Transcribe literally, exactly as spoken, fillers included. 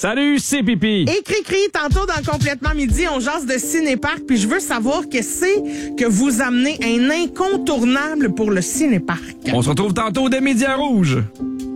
Salut, c'est Pipi. Et Cri-Cri, tantôt dans Complètement Midi, on jase de ciné-parc, puis je veux savoir qu'est-ce que c'est que vous amenez un incontournable pour le ciné-parc. On se retrouve tantôt des Médias Rouges.